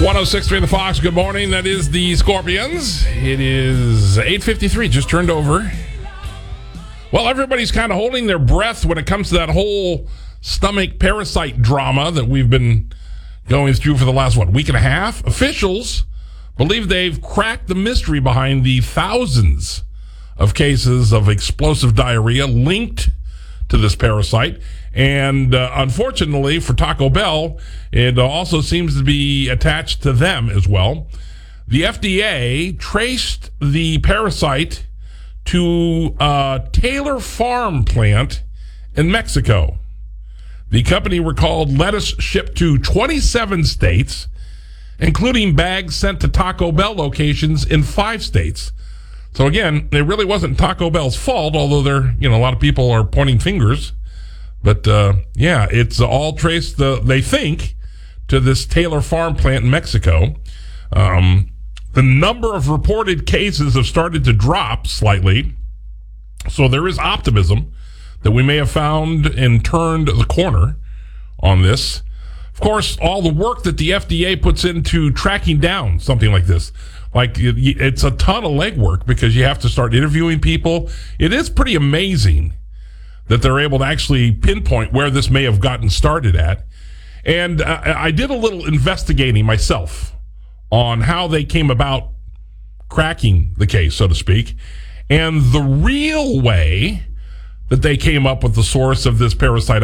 106.3 The Fox, good morning. That is the Scorpions. It is 8:53, just turned over. Well, everybody's kind of holding their breath when it comes to that whole stomach parasite drama that we've been going through for the last, week and a half? Officials believe they've cracked the mystery behind the thousands of cases of explosive diarrhea linked to this parasite. And unfortunately for Taco Bell, it also seems to be attached to them as well. The FDA traced the parasite to a Taylor Farm plant in Mexico. The company recalled lettuce shipped to 27 states, including bags sent to Taco Bell locations in 5 states. So again, it really wasn't Taco Bell's fault, although a lot of people are pointing fingers. But, it's all traced, they think, to this Taylor Farm plant in Mexico. The number of reported cases have started to drop slightly. So there is optimism that we may have found and turned the corner on this. Of course, all the work that the FDA puts into tracking down something like this, it's a ton of legwork because you have to start interviewing people. It is pretty amazing that they're able to actually pinpoint where this may have gotten started at. And I did a little investigating myself on how they came about cracking the case, so to speak. And the real way that they came up with the source of this parasite